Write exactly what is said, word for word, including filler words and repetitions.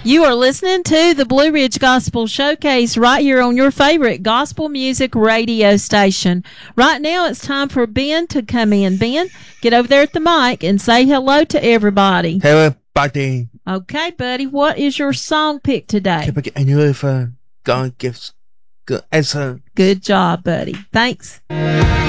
You are listening to the Blue Ridge Gospel Showcase right here on your favorite gospel music radio station. Right now it's time for Ben to come in. Ben, get over there at the mic and say hello to everybody. Hello, buddy. Okay, buddy, what is your song pick today? Can I get any over God gives good answer? Good job, buddy. Thanks.